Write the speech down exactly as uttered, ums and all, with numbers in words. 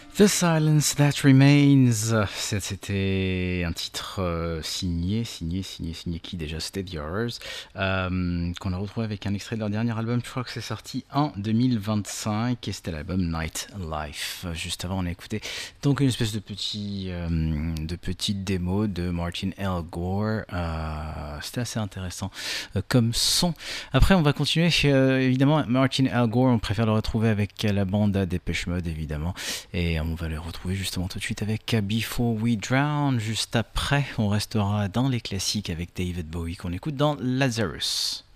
The Silence That Remains, c'était un titre euh, signé, signé, signé, signé qui déjà? C'était The Horrors, euh, qu'on a retrouvé avec un extrait de leur dernier album. Je crois que c'est sorti en deux mille vingt-cinq et c'était l'album Night Life. Juste avant, on a écouté donc une espèce de petit, euh, de petite démo de Martin L. Gore. Euh, c'était assez intéressant euh, comme son. Après, on va continuer. Euh, évidemment, Martin L. Gore, on préfère le retrouver avec la bande à Depeche Mode, évidemment. Et on va le retrouver justement tout de suite avec Before We Drown. Juste après, on restera dans les classiques avec David Bowie qu'on écoute dans Lazarus.